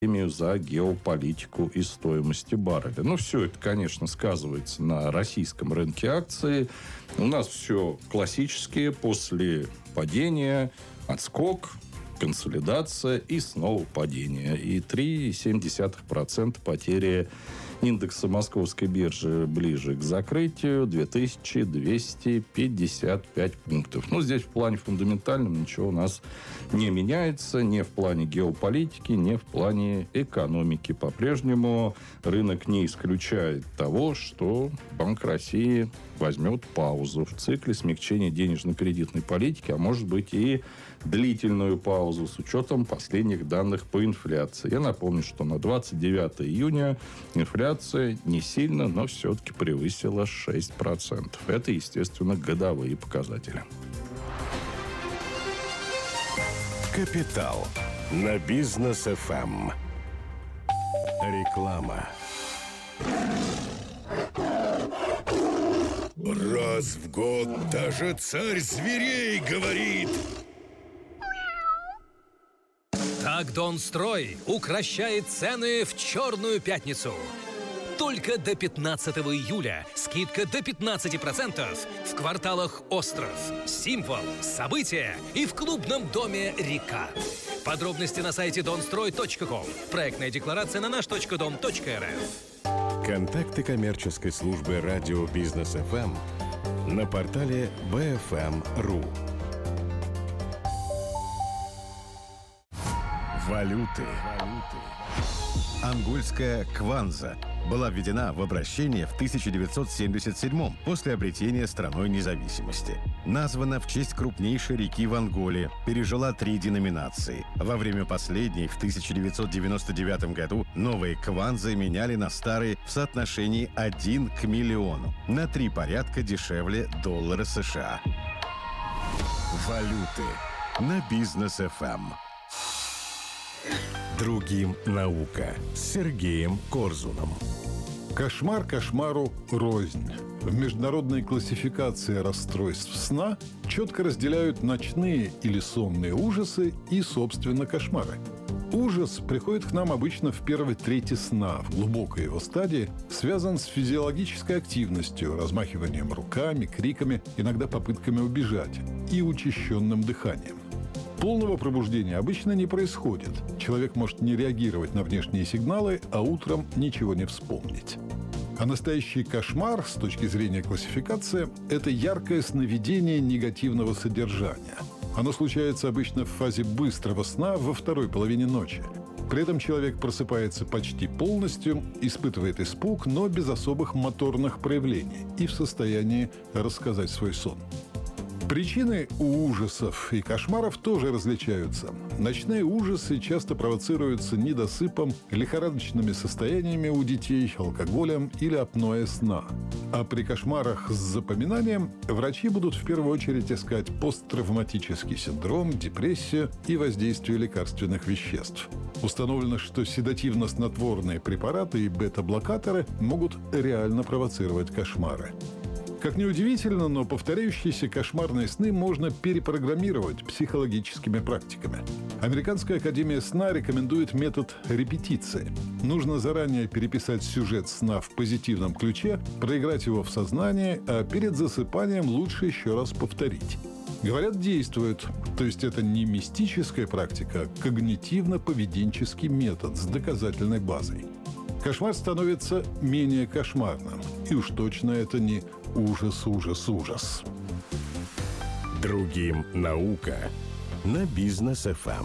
за геополитику и стоимости барреля. Ну, все это, конечно, сказывается на российском рынке акций. У нас все классические. После падения отскок, консолидация и снова падение. И 3,7% потери индекса Московской биржи ближе к закрытию 2255 пунктов. Ну, здесь в плане фундаментальном ничего у нас не меняется. Ни в плане геополитики, ни в плане экономики. По-прежнему рынок не исключает того, что Банк России возьмет паузу в цикле смягчения денежно-кредитной политики, а может быть и длительную паузу с учетом последних данных по инфляции. Я напомню, что на 29 июня инфляция не сильно, но все-таки превысила 6%. Это, естественно, годовые показатели. Капитал на Бизнес ФМ. Реклама. Раз в год даже царь зверей говорит. Так Донстрой укрощает цены в Черную пятницу. Только до 15 июля скидка до 15% в кварталах «Остров», «Символ», «События» и в клубном доме «Река». Подробности на сайте donstroy.com. Проектная декларация на nаш.дом.рф. Контакты коммерческой службы радио Бизнес ФМ на портале bfm.ru. Валюты. Ангольская кванза была введена в обращение в 1977 после обретения страной независимости. Названа в честь крупнейшей реки в Анголе, пережила 3 деноминации. Во время последней, в 1999 году, новые кванзы меняли на старые в соотношении 1 к миллиону, на 3 порядка дешевле доллара США. Валюты на Бизнес ФМ. Другим наука с Сергеем Корзуном. Кошмар кошмару рознь. В международной классификации расстройств сна четко разделяют ночные или сонные ужасы и, собственно, кошмары. Ужас приходит к нам обычно в первой трети сна, в глубокой его стадии, связан с физиологической активностью, размахиванием руками, криками, иногда попытками убежать и учащенным дыханием. Полного пробуждения обычно не происходит. Человек может не реагировать на внешние сигналы, а утром ничего не вспомнить. А настоящий кошмар, с точки зрения классификации, это яркое сновидение негативного содержания. Оно случается обычно в фазе быстрого сна во второй половине ночи. При этом человек просыпается почти полностью, испытывает испуг, но без особых моторных проявлений и в состоянии рассказать свой сон. Причины у ужасов и кошмаров тоже различаются. Ночные ужасы часто провоцируются недосыпом, лихорадочными состояниями у детей, алкоголем или апноэ сна. А при кошмарах с запоминанием врачи будут в первую очередь искать посттравматический синдром, депрессию и воздействие лекарственных веществ. Установлено, что седативно-снотворные препараты и бета-блокаторы могут реально провоцировать кошмары. Как ни удивительно, но повторяющиеся кошмарные сны можно перепрограммировать психологическими практиками. Американская академия сна рекомендует метод репетиции. Нужно заранее переписать сюжет сна в позитивном ключе, проиграть его в сознании, а перед засыпанием лучше еще раз повторить. Говорят, действует. То есть это не мистическая практика, а когнитивно-поведенческий метод с доказательной базой. Кошмар становится менее кошмарным. И уж точно это не ужас, ужас, ужас. Другим наука на Бизнес ФМ.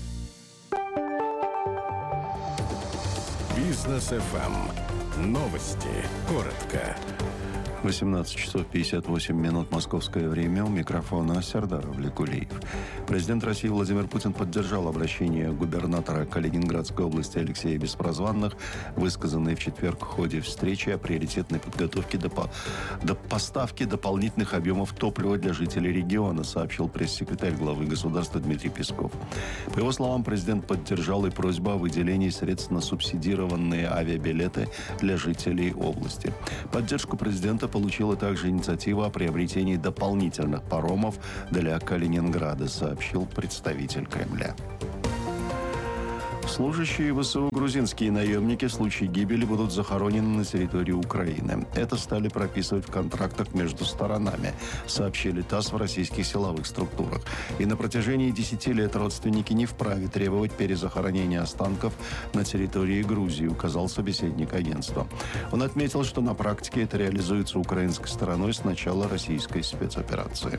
Бизнес ФМ. Новости. Коротко. 18 часов 58 минут московское время. У микрофона Сердар Авликулиев. Президент России Владимир Путин поддержал обращение губернатора Калининградской области Алексея Беспрозванных, высказанное в четверг в ходе встречи о приоритетной подготовке до поставки дополнительных объемов топлива для жителей региона, сообщил пресс-секретарь главы государства Дмитрий Песков. По его словам, президент поддержал и просьбу о выделении средств на субсидированные авиабилеты для жителей области. Поддержку президента получила также инициатива о приобретении дополнительных паромов для Калининграда, сообщил представитель Кремля. Служащие ВСУ грузинские наемники в случае гибели будут захоронены на территории Украины. Это стали прописывать в контрактах между сторонами, сообщили ТАСС в российских силовых структурах. И на протяжении 10 лет родственники не вправе требовать перезахоронения останков на территории Грузии, указал собеседник агентства. Он отметил, что на практике это реализуется украинской стороной с начала российской спецоперации.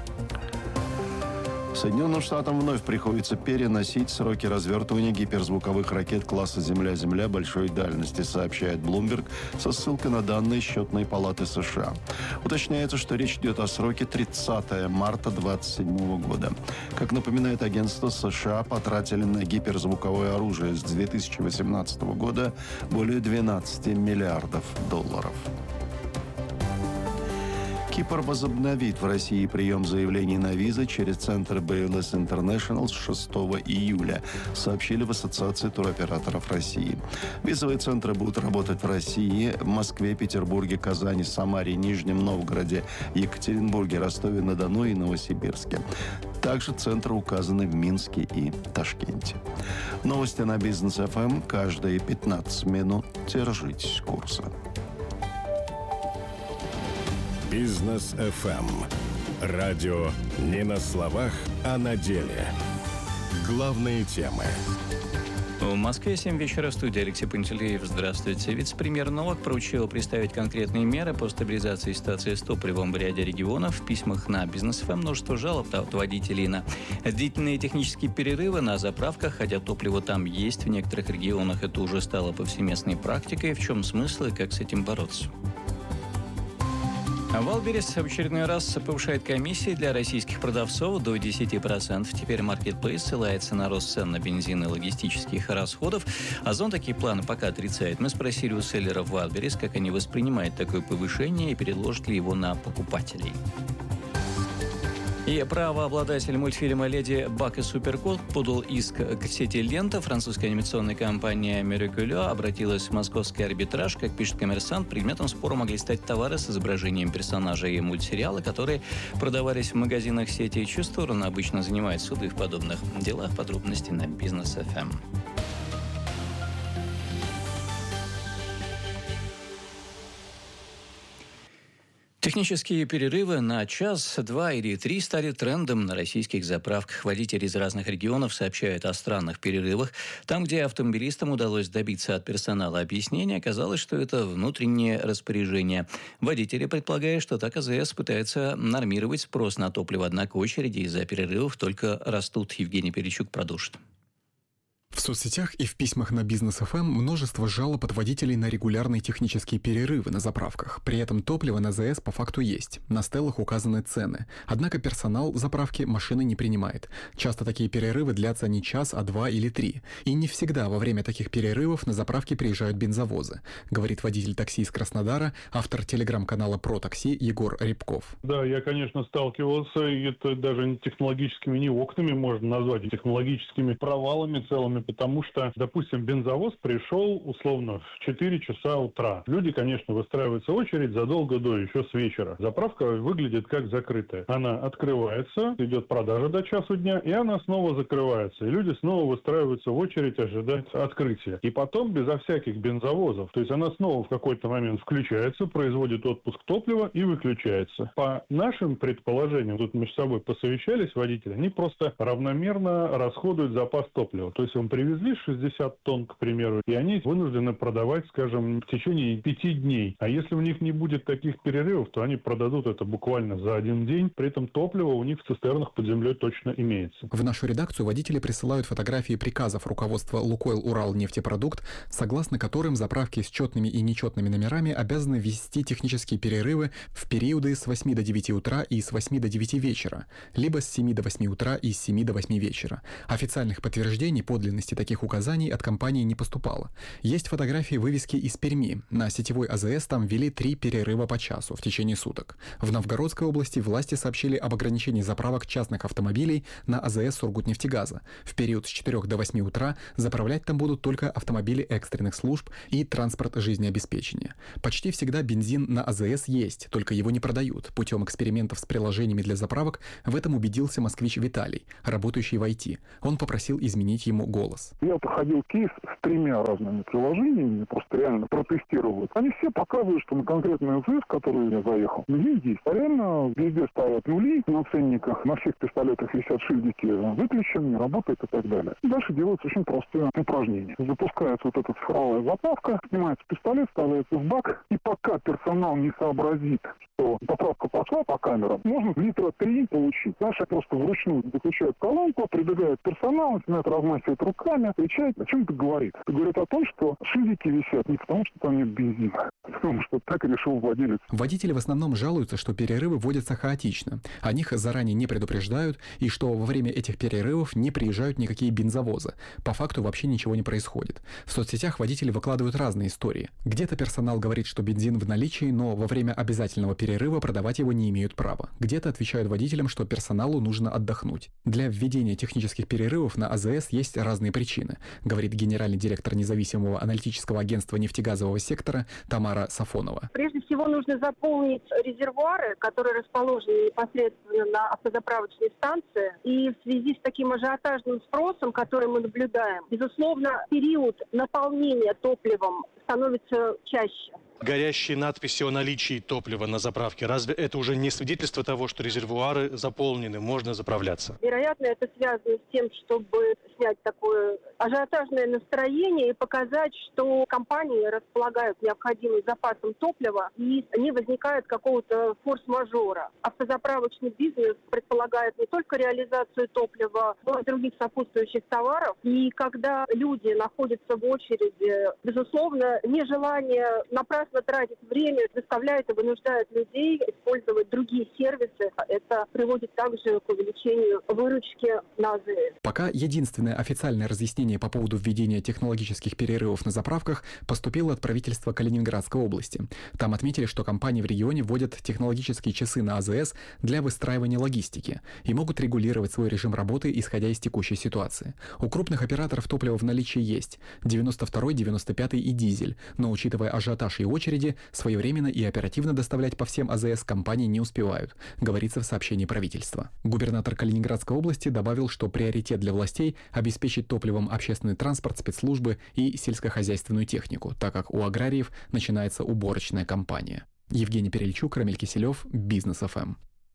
Соединенным Штатам вновь приходится переносить сроки развертывания гиперзвуковых ракет класса «Земля-Земля» большой дальности, сообщает Bloomberg со ссылкой на данные Счетной палаты США. Уточняется, что речь идет о сроке 30 марта 2027 года. Как напоминает агентство, США потратили на гиперзвуковое оружие с 2018 года более 12 миллиардов долларов. Кипр возобновит в России прием заявлений на визы через центр BLS International с 6 июля, сообщили в Ассоциации туроператоров России. Визовые центры будут работать в России, в Москве, Петербурге, Казани, Самаре, Нижнем Новгороде, Екатеринбурге, Ростове-на-Дону и Новосибирске. Также центры указаны в Минске и Ташкенте. Новости на Бизнес ФМ каждые 15 минут. Держитесь курса. Бизнес ФМ. Радио не на словах, а на деле. Главные темы. В Москве 7 вечера, в студии Алексей Пантелеев. Здравствуйте. Вице-премьер Новак поручил представить конкретные меры по стабилизации ситуации с топливом в ряде регионов. В письмах на Бизнес ФМ множество жалоб от водителей на длительные технические перерывы на заправках, хотя топливо там есть. В некоторых регионах это уже стало повсеместной практикой. В чем смысл и как с этим бороться? Валберес в очередной раз повышает комиссии для российских продавцов до 10%. Теперь маркетплейс ссылается на рост цен на бензин и логистических расходов. Озон такие планы пока отрицает. Мы спросили у селлеров Валберес, как они воспринимают такое повышение и переложат ли его на покупателей. И правообладатель мультфильма «Леди Баг и Суперкот» подал иск к сети «Лента». Французская анимационная компания «Miraculeux» обратилась в московский арбитраж. Как пишет «Коммерсант», предметом спора могли стать товары с изображением персонажей мультсериала, которые продавались в магазинах сети. Чью сторону обычно занимают суды в подобных делах? Подробности на Бизнес ФМ. Технические перерывы на час, 2 или 3 стали трендом на российских заправках. Водители из разных регионов сообщают о странных перерывах. Там, где автомобилистам удалось добиться от персонала объяснения, оказалось, что это внутреннее распоряжение. Водители предполагают, что так АЗС пытается нормировать спрос на топливо, однако очереди из-за перерывов только растут. Евгений Перечук продолжит. В соцсетях и в письмах на Бизнес ФМ множество жалоб от водителей на регулярные технические перерывы на заправках. При этом топливо на АЗС по факту есть. На стеллах указаны цены. Однако персонал заправки машины не принимает. Часто такие перерывы длятся не час, а 2 или 3. И не всегда во время таких перерывов на заправке приезжают бензовозы, говорит водитель такси из Краснодара, автор телеграм-канала «Про такси» Егор Рябков. Да, я, конечно, сталкивался, и это даже не технологическими, не окнами можно назвать, а технологическими провалами целыми, потому что, допустим, бензовоз пришел условно в 4 часа утра. Люди, конечно, выстраиваются в очередь задолго до, еще с вечера. Заправка выглядит как закрытая. Она открывается, идет продажа до часу дня, и она снова закрывается. И люди снова выстраиваются в очередь ожидать открытия. И потом безо всяких бензовозов. То есть она снова в какой-то момент включается, производит отпуск топлива и выключается. По нашим предположениям, тут между собой посовещались водители, они просто равномерно расходуют запас топлива. То есть им привезли 60 тонн, к примеру, и они вынуждены продавать, скажем, в течение 5 дней. А если у них не будет таких перерывов, то они продадут это буквально за 1 день. При этом топливо у них в цистернах под землей точно имеется. В нашу редакцию водители присылают фотографии приказов руководства «Лукойл Уралнефтепродукт», согласно которым заправки с четными и нечетными номерами обязаны ввести технические перерывы в периоды с 8 до 9 утра и с 8 до 9 вечера, либо с 7 до 8 утра и с 7 до 8 вечера. Официальных подтверждений подлинности таких указаний от компании не поступало. Есть фотографии вывески из Перми. На сетевой АЗС там ввели 3 перерыва по часу в течение суток. В Новгородской области власти сообщили об ограничении заправок частных автомобилей на АЗС Сургутнефтегаза. В период с 4 до 8 утра заправлять там будут только автомобили экстренных служб и транспорт жизнеобеспечения. Почти всегда бензин на АЗС есть, только его не продают. Путем экспериментов с приложениями для заправок в этом убедился москвич Виталий, работающий в IT. Он попросил изменить ему голос. «Голос». Я проходил кейс с 3 разными приложениями, просто реально протестировал. Они все показывают, что на конкретный АЗС, в который я заехал, бензин есть. А реально везде ставят нули на ценниках, на всех пистолетах висят шильдики выключен, не работает и так далее. И дальше делается очень простое упражнение. Запускается вот эта цифровая заправка, снимается пистолет, ставится в бак, и пока персонал не сообразит, что поправка пошла по камерам, можно литра 3 получить. Наши просто вручную заключают колонку, прибегает персонал, начинает размахивать руками, кричать. О чем это говорит? Это говорит о том, что шильдики висят не потому, что там нет бензина, а потому что так решил владелец. Водители в основном жалуются, что перерывы вводятся хаотично. О них заранее не предупреждают, и что во время этих перерывов не приезжают никакие бензовозы. По факту вообще ничего не происходит. В соцсетях водители выкладывают разные истории. Где-то персонал говорит, что бензин в наличии, но во время обязательного перерыва продавать его не имеют права. Где-то отвечают водителям, что персоналу нужно отдохнуть. Для введения технических перерывов на АЗС есть разные причины, говорит генеральный директор независимого аналитического агентства нефтегазового сектора Тамара Сафонова. Прежде всего нужно заполнить резервуары, которые расположены непосредственно на автозаправочной станции. И в связи с таким ажиотажным спросом, который мы наблюдаем, безусловно, период наполнения топливом становится чаще. Горящие надписи о наличии топлива на заправке, разве это уже не свидетельство того, что резервуары заполнены, можно заправляться? Вероятно, это связано с тем, чтобы снять такое ажиотажное настроение и показать, что компании располагают необходимым запасом топлива и не возникает какого-то форс-мажора. Автозаправочный бизнес предполагает не только реализацию топлива, но и других сопутствующих товаров. И когда люди находятся в очереди, безусловно, нежелание напрасно тратить время заставляет и вынуждает людей использовать другие сервисы. Это приводит также к увеличению выручки на АЗС. Пока единственное официальное разъяснение по поводу введения технологических перерывов на заправках поступило от правительства Калининградской области. Там отметили, что компании в регионе вводят технологические часы на АЗС для выстраивания логистики и могут регулировать свой режим работы, исходя из текущей ситуации. У крупных операторов топливо в наличии есть 92-й, 95-й и дизель, но учитывая ажиотаж и очереди, своевременно и оперативно доставлять по всем АЗС компании не успевают, говорится в сообщении правительства. Губернатор Калининградской области добавил, что приоритет для властей – обеспечить топливом общественный транспорт, спецслужбы и сельскохозяйственную технику, так как у аграриев начинается уборочная кампания. Евгений Перельчук, Рамиль Киселев, Бизнес ФМ.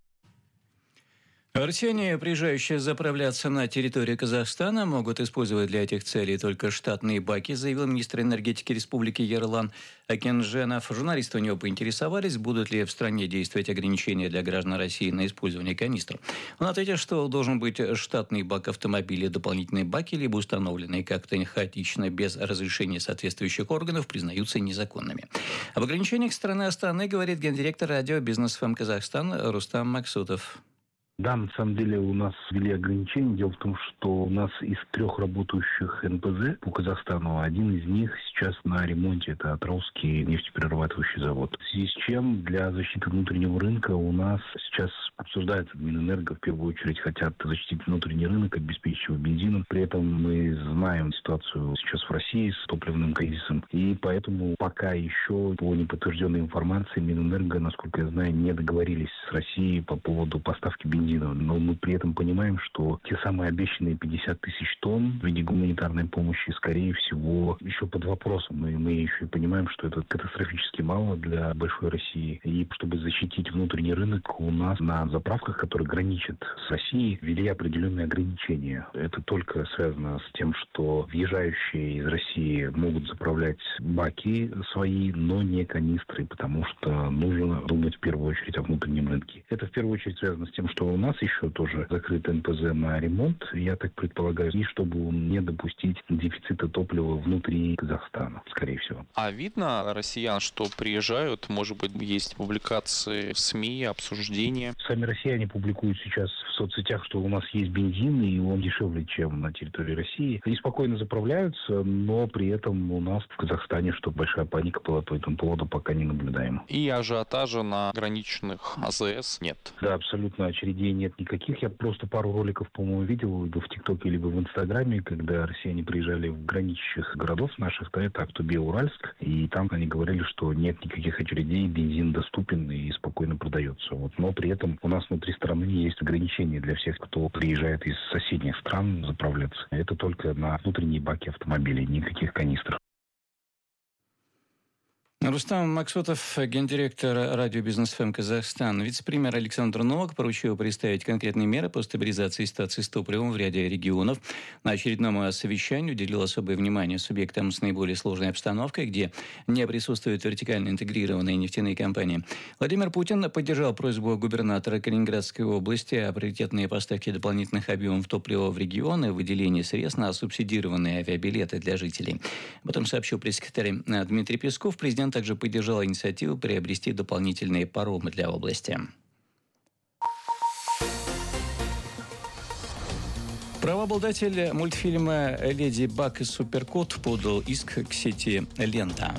Россияне, приезжающие заправляться на территории Казахстана, могут использовать для этих целей только штатные баки, заявил министр энергетики Республики Ерлан Акенженов. Журналисты у него поинтересовались, будут ли в стране действовать ограничения для граждан России на использование канистр. Он ответил, что должен быть штатный бак автомобиля, дополнительные баки, либо установленные как-то хаотично, без разрешения соответствующих органов, признаются незаконными. Об ограничениях страны Астаны говорит гендиректор радио «Бизнес ФМ Казахстан» Рустам Максутов. Да, на самом деле у нас ввели ограничения. Дело в том, что у нас из 3 работающих НПЗ по Казахстану один из них сейчас на ремонте. Это Атырауский нефтеперерабатывающий завод. В связи с чем для защиты внутреннего рынка у нас сейчас обсуждается Минэнерго в первую очередь хотят защитить внутренний рынок, обеспечить его бензином. При этом мы знаем ситуацию сейчас в России с топливным кризисом. И поэтому пока еще по неподтвержденной информации Минэнерго, насколько я знаю, не договорились с Россией по поводу поставки бензина. Но мы при этом понимаем, что те самые обещанные 50 тысяч тонн в виде гуманитарной помощи, скорее всего, еще под вопросом. И мы еще и понимаем, что это катастрофически мало для большой России. И чтобы защитить внутренний рынок, у нас на заправках, которые граничат с Россией, ввели определенные ограничения. Это только связано с тем, что въезжающие из России могут заправлять баки свои, но не канистры, потому что нужно думать в первую очередь о внутреннем рынке. Это в первую очередь связано с тем, что у нас еще тоже закрыт НПЗ на ремонт, я так предполагаю, и чтобы не допустить дефицита топлива внутри Казахстана, скорее всего. А видно россиян, что приезжают, может быть, есть публикации в СМИ, обсуждения? Сами россияне публикуют сейчас в соцсетях, что у нас есть бензин, и он дешевле, чем на территории России. Они спокойно заправляются, но при этом у нас в Казахстане, что большая паника была по этому поводу, пока не наблюдаем. И ажиотажа на граничных АЗС нет? Да, абсолютно. Очередей очередей нет никаких. Я просто пару роликов, по-моему, видел либо в ТикТоке, либо в Инстаграме, когда россияне приезжали в граничащих городов наших, да, это Актубе, Уральск, и там они говорили, что нет никаких очередей, бензин доступен и спокойно продается. Вот. Но при этом у нас внутри страны есть ограничения для всех, кто приезжает из соседних стран заправляться. Это только на внутренние баки автомобилей, никаких канистр. Рустам Максутов, гендиректор радио «Бизнес ФМ Казахстан». Вице-премьер Александр Новак поручил представить конкретные меры по стабилизации ситуации с топливом в ряде регионов. На очередном совещании уделил особое внимание субъектам с наиболее сложной обстановкой, где не присутствуют вертикально интегрированные нефтяные компании. Владимир Путин поддержал просьбу губернатора Калининградской области о приоритетной поставке дополнительных объемов топлива в регионы, выделении средств на субсидированные авиабилеты для жителей. Об этом сообщил пресс-секретарь Дмитрий Песков. Президент также поддержал инициативу приобрести дополнительные паромы для области. Правообладатель мультфильма «Леди Баг и Суперкот» подал иск к сети «Лента».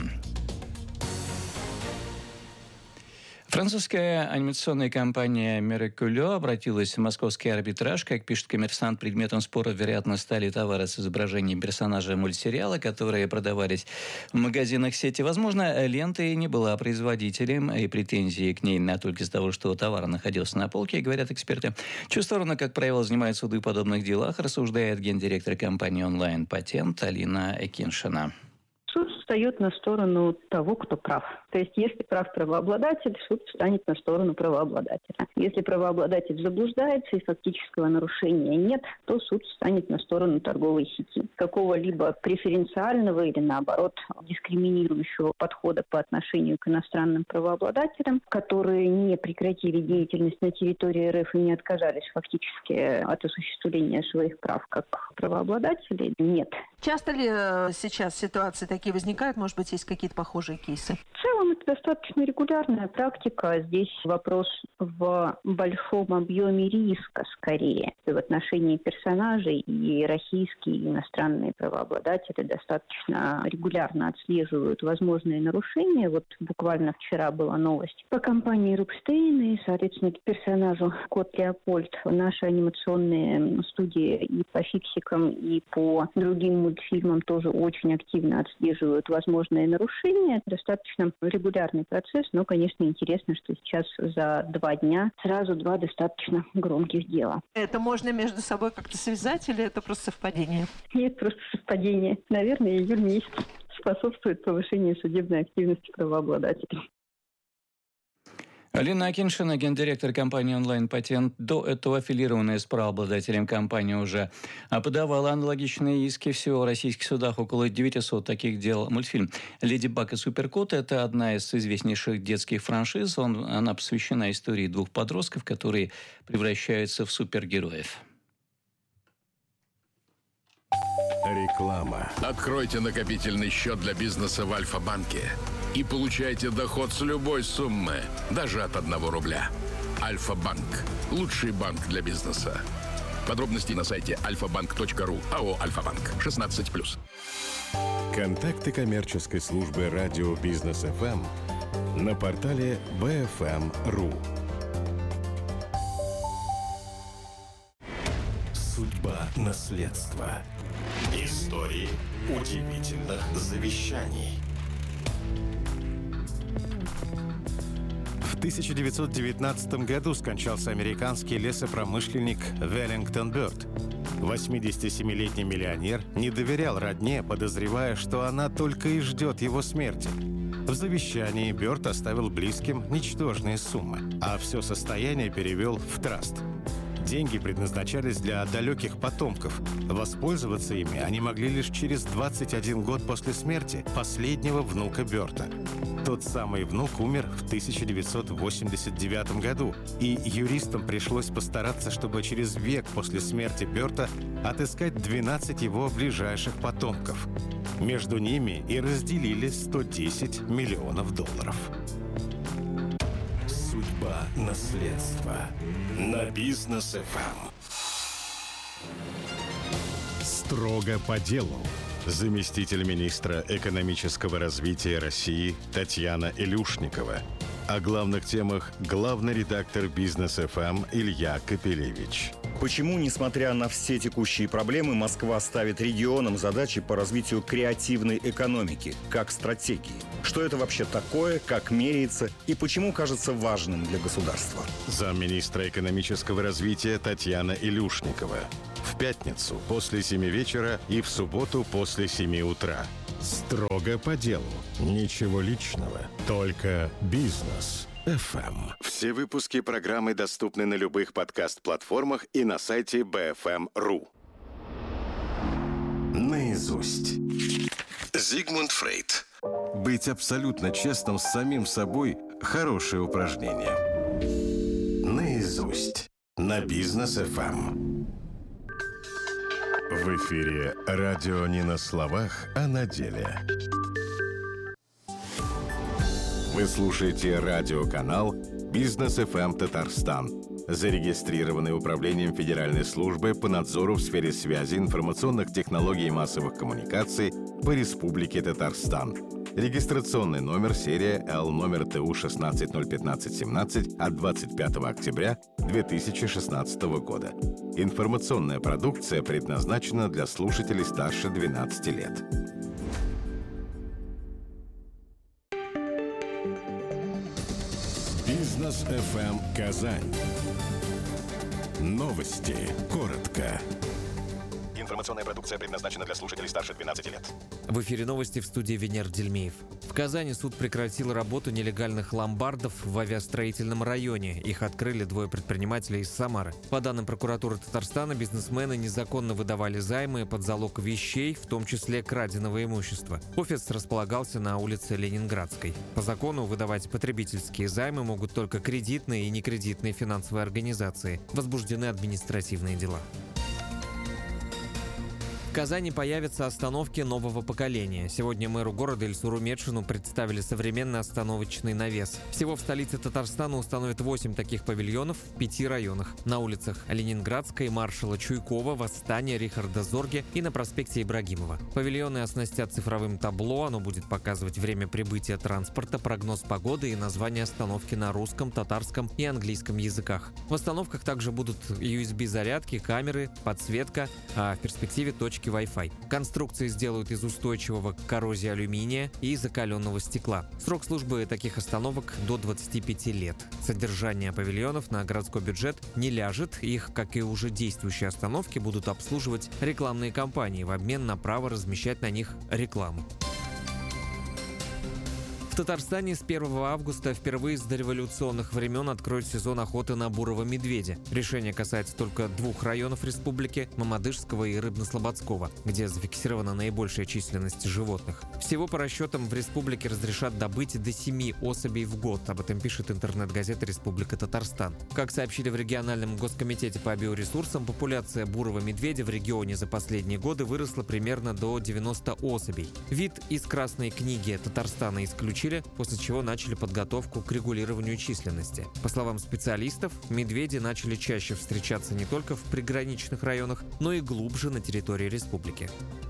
Французская анимационная компания «Меркулё» обратилась в московский арбитраж. Как пишет «Коммерсант», предметом спора, вероятно, стали товары с изображением персонажа мультсериала, которые продавались в магазинах сети. Возможно, «Лента» и не была производителем, и претензии к ней только из-за того, что товар находился на полке, говорят эксперты. Чью сторону, как правило, занимают суды в подобных делах, рассуждает гендиректор компании «Онлайн-Патент» Алина Акиншина. Суд встает на сторону того, кто прав. То есть, если прав правообладатель, суд встанет на сторону правообладателя. Если правообладатель заблуждается и фактического нарушения нет, то суд встанет на сторону торговой сети. Какого-либо преференциального или, наоборот, дискриминирующего подхода по отношению к иностранным правообладателям, которые не прекратили деятельность на территории РФ и не отказались фактически от осуществления своих прав как правообладателей, нет. Часто ли сейчас ситуации такие возникают? Может быть, есть какие-то похожие кейсы? В целом, это достаточно регулярная практика. Здесь вопрос в большом объеме риска, скорее. В отношении персонажей и российские, и иностранные правообладатели достаточно регулярно отслеживают возможные нарушения. Вот буквально вчера была новость по компании Рубштейн и, соответственно, к персонажу Кот Леопольд. Наши анимационные студии и по фиксикам, и по другим мультфильмам тоже очень активно отслеживают возможные нарушения. Достаточно регулярный процесс, но, конечно, интересно, что сейчас за 2 дня сразу 2 достаточно громких дела. Это можно между собой как-то связать или это просто совпадение? Нет, просто совпадение. Наверное, июль месяц способствует повышению судебной активности правообладателей. Алина Акиншина, гендиректор компании «Онлайн-Патент», до этого аффилированная с правообладателем компания, уже подавала аналогичные иски. Всего в российских судах около 900 таких дел. Мультфильм «Леди Баг и Суперкот» — это одна из известнейших детских франшиз. Она посвящена истории 2 подростков, которые превращаются в супергероев. Реклама. Откройте накопительный счет для бизнеса в Альфа-банке и получайте доход с любой суммы, даже от 1 рубля. Альфа-банк. Лучший банк для бизнеса. Подробности на сайте alfabank.ru. АО «Альфа-банк». 16+. Контакты коммерческой службы радио «Бизнес ФМ» на портале bfm.ru. Судьба наследства. Истории удивительных завещаний. В 1919 году скончался американский лесопромышленник Веллингтон Бёрд. 87-летний миллионер не доверял родне, подозревая, что она только и ждет его смерти. В завещании Бёрд оставил близким ничтожные суммы, а все состояние перевел в траст. Деньги предназначались для далеких потомков. Воспользоваться ими они могли лишь через 21 год после смерти последнего внука Бёрда. Тот самый внук умер в 1989 году, и юристам пришлось постараться, чтобы через век после смерти Бёрда отыскать 12 его ближайших потомков. Между ними и разделили $110 миллионов. Судьба наследства. На Бизнес ФМ. Строго по делу. Заместитель министра экономического развития России Татьяна Илюшникова О главных темах главный редактор «Бизнес ФМ» Илья Капелевич. Почему, несмотря на все текущие проблемы, Москва ставит регионам задачи по развитию креативной экономики, как стратегии? Что это вообще такое, как меряется и почему кажется важным для государства? Замминистра экономического развития Татьяна Илюшникова. В пятницу после 7 вечера и в субботу после 7 утра. Строго по делу. Ничего личного. Только бизнес. ФМ. Все выпуски программы доступны на любых подкаст-платформах и на сайте BFM.ru. Наизусть. Зигмунд Фрейд. Быть абсолютно честным с самим собой – хорошее упражнение. Наизусть. На Бизнес ФМ. В эфире радио не на словах, а на деле. Вы слушаете радиоканал «Бизнес ФМ Татарстан», зарегистрированный Управлением Федеральной службы по надзору в сфере связи, информационных технологий и массовых коммуникаций по Республике Татарстан. Регистрационный номер серия Л номер ТУ 16011517 от 25 октября 2016 года. Информационная продукция предназначена для слушателей старше 12 лет. Бизнес ФМ Казань. Новости. Коротко. Информационная продукция предназначена для слушателей старше 12 лет. В эфире новости в студии Венер Дельмеев. В Казани суд прекратил работу нелегальных ломбардов в авиастроительном районе. Их открыли двое предпринимателей из Самары. По данным прокуратуры Татарстана, бизнесмены незаконно выдавали займы под залог вещей, в том числе краденого имущества. Офис располагался на улице Ленинградской. По закону выдавать потребительские займы могут только кредитные и некредитные финансовые организации. Возбуждены административные дела. В Казани появятся остановки нового поколения. Сегодня мэру города Ильсуру Метшину представили современный остановочный навес. Всего в столице Татарстана установят 8 таких павильонов в 5 районах. На улицах Ленинградской, Маршала Чуйкова, Восстания, Рихарда Зорге и на проспекте Ибрагимова. Павильоны оснастят цифровым табло. Оно будет показывать время прибытия транспорта, прогноз погоды и название остановки на русском, татарском и английском языках. В остановках также будут USB-зарядки, камеры, подсветка, а в перспективе точки Wi-Fi. Конструкции сделают из устойчивого к коррозии алюминия и закаленного стекла. Срок службы таких остановок до 25 лет. Содержание павильонов на городской бюджет не ляжет. Их, как и уже действующие остановки, будут обслуживать рекламные кампании в обмен на право размещать на них рекламу. В Татарстане с 1 августа впервые с дореволюционных времен откроют сезон охоты на бурого медведя. Решение касается только 2 районов республики – Мамадышского и Рыбно-Слободского, где зафиксирована наибольшая численность животных. Всего по расчетам в республике разрешат добыть до 7 особей в год. Об этом пишет интернет-газета «Республика Татарстан». Как сообщили в региональном госкомитете по биоресурсам, популяция бурого медведя в регионе за последние годы выросла примерно до 90 особей. Вид из Красной книги Татарстана исключили, после чего начали подготовку к регулированию численности. По словам специалистов, медведи начали чаще встречаться не только в приграничных районах, но и глубже на территории республики.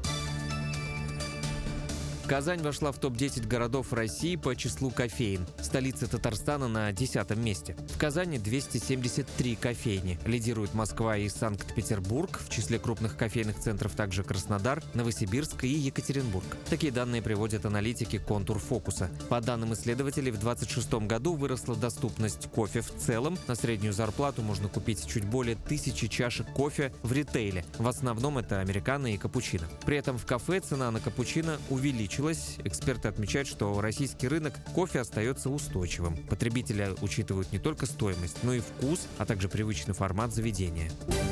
Казань вошла в топ-10 городов России по числу кофеин. Столица Татарстана на 10-м месте. В Казани 273 кофейни. Лидируют Москва и Санкт-Петербург. В числе крупных кофейных центров также Краснодар, Новосибирск и Екатеринбург. Такие данные приводят аналитики «Контур Фокуса». По данным исследователей, в 2026 году выросла доступность кофе в целом. На среднюю зарплату можно купить чуть более 1000 чашек кофе в ритейле. В основном это американо и капучино. При этом в кафе цена на капучино увеличилась. Эксперты отмечают, что российский рынок кофе остается устойчивым. Потребители учитывают не только стоимость, но и вкус, а также привычный формат заведения.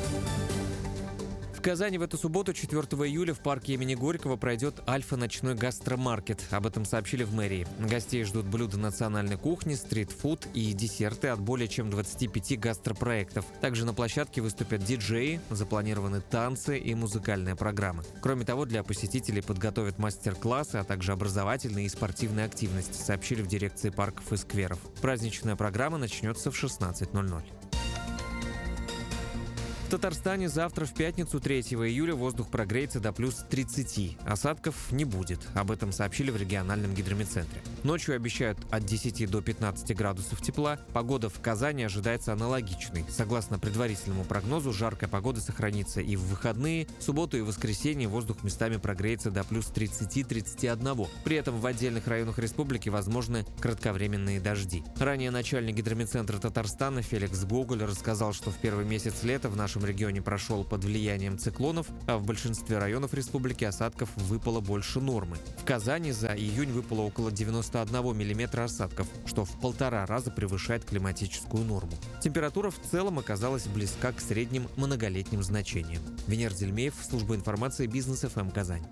В Казани в эту субботу, 4 июля, в парке имени Горького пройдет Альфа-ночной гастромаркет. Об этом сообщили в мэрии. Гостей ждут блюда национальной кухни, стрит-фуд и десерты от более чем 25 гастропроектов. Также на площадке выступят диджеи, запланированы танцы и музыкальная программа. Кроме того, для посетителей подготовят мастер-классы, а также образовательные и спортивные активности, сообщили в дирекции парков и скверов. Праздничная программа начнется в 16:00. В Татарстане завтра в пятницу 3 июля воздух прогреется до плюс 30. Осадков не будет. Об этом сообщили в региональном гидрометцентре. Ночью обещают от 10 до 15 градусов тепла. Погода в Казани ожидается аналогичной. Согласно предварительному прогнозу, жаркая погода сохранится и в выходные. В субботу и воскресенье воздух местами прогреется до плюс 30-31. При этом в отдельных районах республики возможны кратковременные дожди. Ранее начальник гидрометцентра Татарстана Феликс Гоголь рассказал, что в первый месяц лета в нашем регионе прошел под влиянием циклонов, а в большинстве районов республики осадков выпало больше нормы. В Казани за июнь выпало около 91 миллиметра осадков, что в 1,5 раза превышает климатическую норму. Температура в целом оказалась близка к средним многолетним значениям. Венер Зельмеев, служба информации Бизнес ФМ Казань.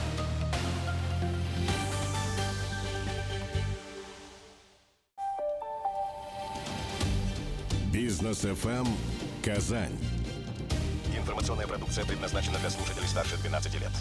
Бизнес ФМ Казань. Информационная продукция предназначена для слушателей старше 12 лет.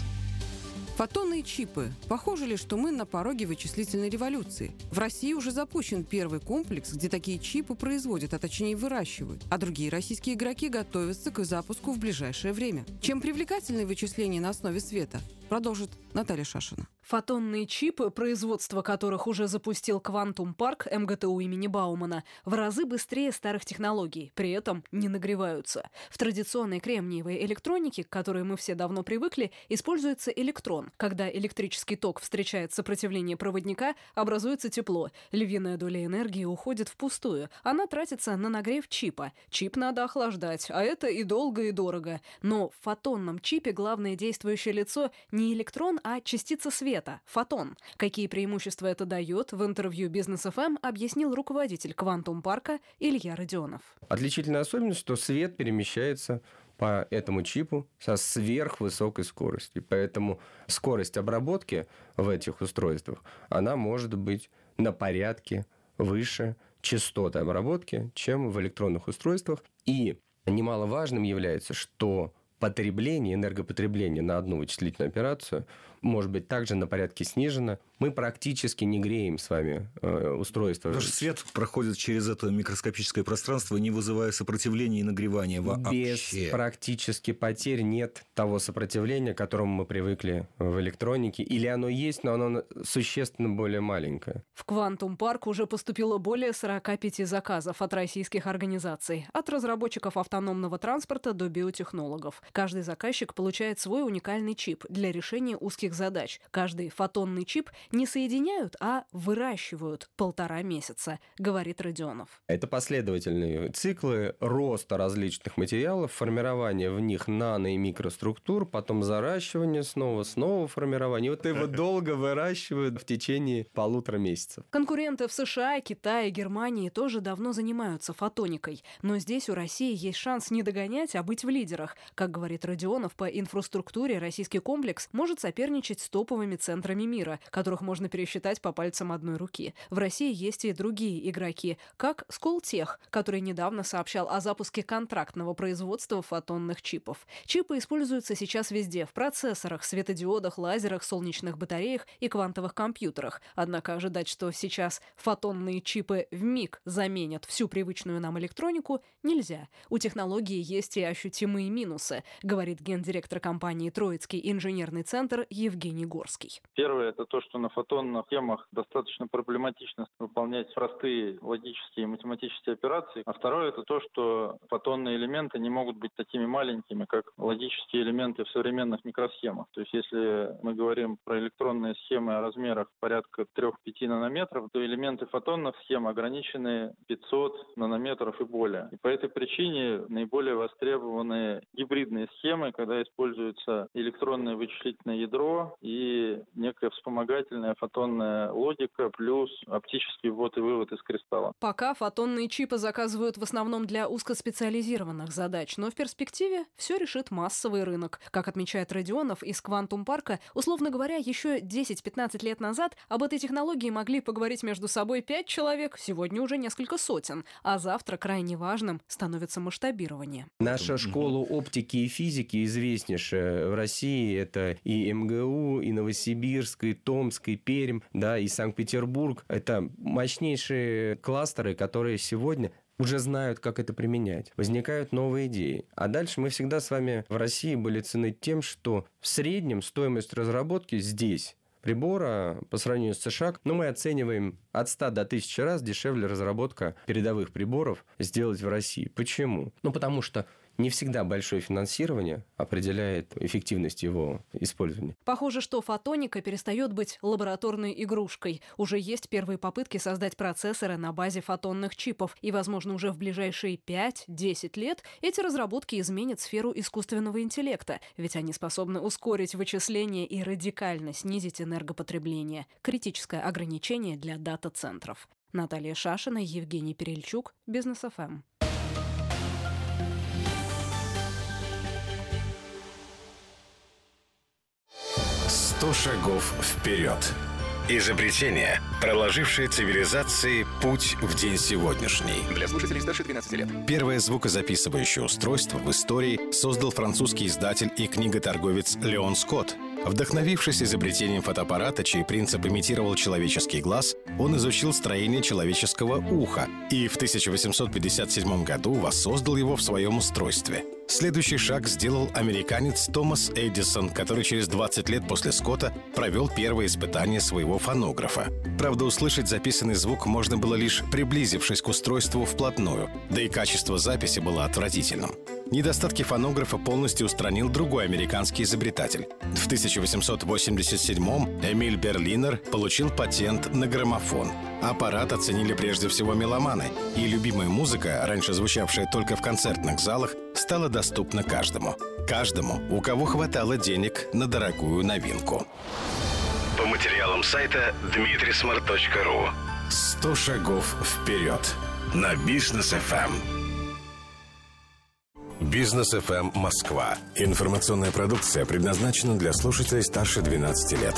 Фотонные чипы. Похоже ли, что мы на пороге вычислительной революции? В России уже запущен первый комплекс, где такие чипы производят, а точнее выращивают. А другие российские игроки готовятся к запуску в ближайшее время. Чем привлекательны вычисления на основе света? Продолжит Наталья Шашина. Фотонные чипы, производство которых уже запустил Квантум-парк МГТУ имени Баумана, в разы быстрее старых технологий, при этом не нагреваются. В традиционной кремниевой электронике, к которой мы все давно привыкли, используется электрон. Когда электрический ток встречает сопротивление проводника, образуется тепло. Львиная доля энергии уходит впустую. Она тратится на нагрев чипа. Чип надо охлаждать, а это и долго, и дорого. Но в фотонном чипе главное действующее лицо не электрон, а частица света, фотон. Какие преимущества это дает, в интервью Бизнес ФМ объяснил руководитель Квантум-парка Илья Родионов. Отличительная особенность, что свет перемещается по этому чипу со сверхвысокой скоростью. Поэтому скорость обработки в этих устройствах, она может быть на порядке выше частоты обработки, чем в электронных устройствах. И немаловажным является, что энергопотребление на одну вычислительную операцию может быть также на порядке снижено. Мы практически не греем с вами устройство. Потому что свет проходит через это микроскопическое пространство, не вызывая сопротивления и нагревания вообще. Без практически потерь нет того сопротивления, к которому мы привыкли в электронике. Или оно есть, но оно существенно более маленькое. В Квантум-парк уже поступило более 45 заказов от российских организаций. От разработчиков автономного транспорта до биотехнологов. Каждый заказчик получает свой уникальный чип для решения узких задач. Каждый фотонный чип не соединяют, а выращивают 1,5 месяца, говорит Родионов. Это последовательные циклы роста различных материалов, формирование в них нано- и микроструктур, потом заращивание, снова формирование. Вот его долго выращивают в течение 1,5 месяца. Конкуренты в США, Китае, Германии тоже давно занимаются фотоникой. Но здесь у России есть шанс не догонять, а быть в лидерах. Как говорит Родионов, по инфраструктуре российский комплекс может соперничать с топовыми центрами мира, которых можно пересчитать по пальцам одной руки. В России есть и другие игроки, как Сколтех, который недавно сообщал о запуске контрактного производства фотонных чипов. Чипы используются сейчас везде – в процессорах, светодиодах, лазерах, солнечных батареях и квантовых компьютерах. Однако ожидать, что сейчас фотонные чипы вмиг заменят всю привычную нам электронику, нельзя. У технологии есть и ощутимые минусы, говорит гендиректор компании «Троицкий инженерный центр» Евгений Горский. Первое – это то, что на фотонных схемах достаточно проблематично выполнять простые логические и математические операции. А второе – это то, что фотонные элементы не могут быть такими маленькими, как логические элементы в современных микросхемах. То есть если мы говорим про электронные схемы о размерах порядка 3-5 нанометров, то элементы фотонных схем ограничены 500 нанометров и более. И по этой причине наиболее востребованы гибридные схемы, когда используется электронное вычислительное ядро и некая вспомогательная фотонная логика плюс оптический ввод и вывод из кристалла. Пока фотонные чипы заказывают в основном для узкоспециализированных задач, но в перспективе все решит массовый рынок. Как отмечает Родионов из Квантум-парка, условно говоря, еще 10-15 лет назад об этой технологии могли поговорить между собой 5 человек, сегодня уже несколько сотен. А завтра крайне важным становится масштабирование. Наша школа оптики и физики известнейшая в России. Это и МГУ, и Новосибирск, и Томск, и Пермь, да, и Санкт-Петербург. Это мощнейшие кластеры, которые сегодня уже знают, как это применять. Возникают новые идеи. А дальше мы всегда с вами в России были ценны тем, что в среднем стоимость разработки здесь прибора по сравнению с США, мы оцениваем от 100 до 1000 раз дешевле разработка передовых приборов сделать в России. Почему? Потому что не всегда большое финансирование определяет эффективность его использования. Похоже, что фотоника перестает быть лабораторной игрушкой. Уже есть первые попытки создать процессоры на базе фотонных чипов. И, возможно, уже в ближайшие 5-10 лет эти разработки изменят сферу искусственного интеллекта. Ведь они способны ускорить вычисления и радикально снизить энергопотребление. Критическое ограничение для дата-центров. Наталья Шашина, Евгений Перельчук, Бизнес ФМ. «100 шагов вперед». Изобретение, проложившее цивилизации путь в день сегодняшний. Для слушателей старше 12 лет. Первое звукозаписывающее устройство в истории создал французский издатель и книготорговец Леон Скотт. Вдохновившись изобретением фотоаппарата, чей принцип имитировал человеческий глаз, он изучил строение человеческого уха и в 1857 году воссоздал его в своем устройстве. Следующий шаг сделал американец Томас Эдисон, который через 20 лет после Скотта провел первое испытание своего фонографа. Правда, услышать записанный звук можно было лишь приблизившись к устройству вплотную, да и качество записи было отвратительным. Недостатки фонографа полностью устранил другой американский изобретатель. В 1887-м Эмиль Берлинер получил патент на граммофон. Аппарат оценили прежде всего меломаны, и любимая музыка, раньше звучавшая только в концертных залах, стала доступна каждому. Каждому, у кого хватало денег на дорогую новинку. По материалам сайта dmitrismart.ru. 100 шагов вперед на Бизнес ФМ. Бизнес ФМ Москва. Информационная продукция предназначена для слушателей старше 12 лет.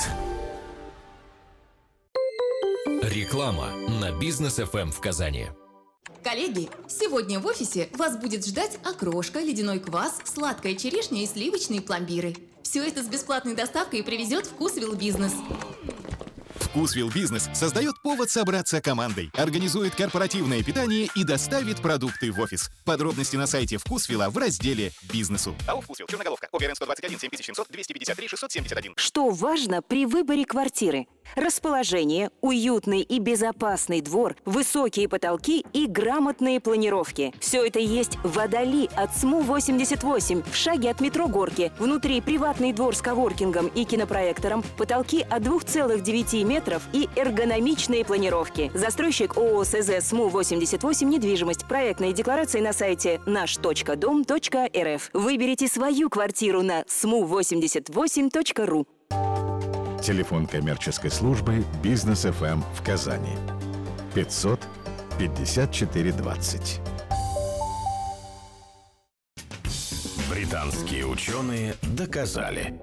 Реклама на Бизнес ФМ в Казани. Коллеги, сегодня в офисе вас будет ждать окрошка, ледяной квас, сладкая черешня и сливочные пломбиры. Все это с бесплатной доставкой привезет Вкусвилл Бизнес. Вкусвилл Бизнес создает повод собраться командой, организует корпоративное питание и доставит продукты в офис. Подробности на сайте Вкусвилла в разделе «Бизнесу». АО «Вкусвилл», Черноголовка, ОГРН 121 7700 253 671. Что важно при выборе квартиры? Расположение, уютный и безопасный двор, высокие потолки и грамотные планировки. Все это есть в Водоли от СМУ-88, в шаге от метро Горки. Внутри приватный двор с коворкингом и кинопроектором, потолки от 2,9 метров и эргономичные планировки. Застройщик ООО СЗ СМУ-88 «Недвижимость». Проектные декларации на сайте наш.дом.рф. Выберите свою квартиру на smu88.ru. Телефон коммерческой службы Бизнес ФМ в Казани. 500 54 20. Британские ученые доказали.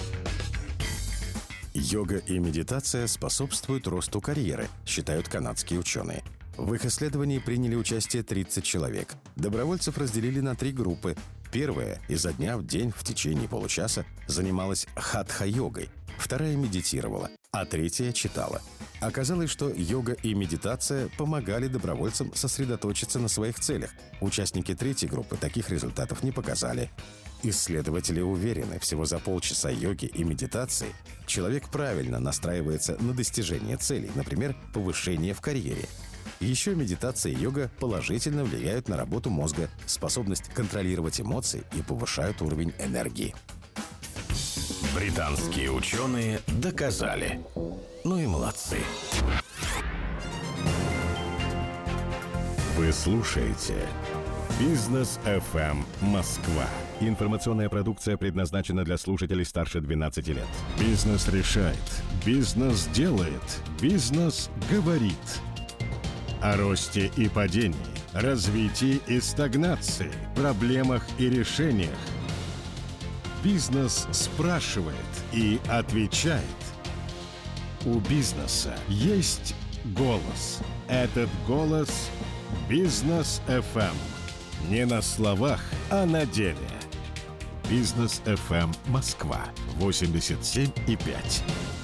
Йога и медитация способствуют росту карьеры, считают канадские ученые. В их исследовании приняли участие 30 человек. Добровольцев разделили на 3 группы. Первая изо дня в день в течение получаса занималась хатха-йогой. Вторая медитировала, а третья читала. Оказалось, что йога и медитация помогали добровольцам сосредоточиться на своих целях. Участники третьей группы таких результатов не показали. Исследователи уверены, всего за полчаса йоги и медитации человек правильно настраивается на достижение целей, например, повышение в карьере. Еще медитация и йога положительно влияют на работу мозга, способность контролировать эмоции и повышают уровень энергии. Британские ученые доказали. Ну и молодцы. Вы слушаете Бизнес ФМ Москва. Информационная продукция предназначена для слушателей старше 12 лет. Бизнес решает. Бизнес делает. Бизнес говорит. О росте и падении, развитии и стагнации, проблемах и решениях. Бизнес спрашивает и отвечает. У бизнеса есть голос. Этот голос – Бизнес ФМ. Не на словах, а на деле. Бизнес ФМ Москва 87,5.